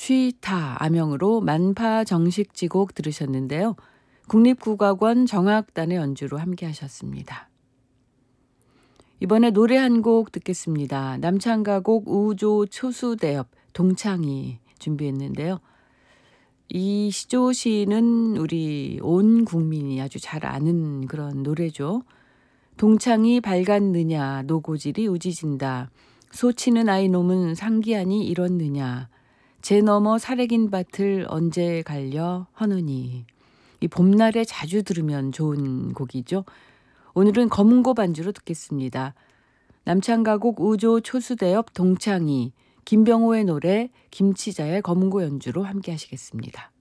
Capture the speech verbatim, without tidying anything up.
취타 암영으로 만파 정식지곡 들으셨는데요. 국립국악원 정악단의 연주로 함께 하셨습니다. 이번에 노래 한 곡 듣겠습니다. 남창가곡 우조 초수대엽 동창이 준비했는데요. 이 시조시는 우리 온 국민이 아주 잘 아는 그런 노래죠. 동창이 밝았느냐 노고질이 우지진다. 소치는 아이놈은 상기하니 이렇느냐. 제 너머 사래긴 밭을 언제 갈려 허느니. 이 봄날에 자주 들으면 좋은 곡이죠. 오늘은 검은고 반주로 듣겠습니다. 남창가곡 우조 초수대엽 동창이, 김병호의 노래 김치자의 검은고 연주로 함께 하시겠습니다.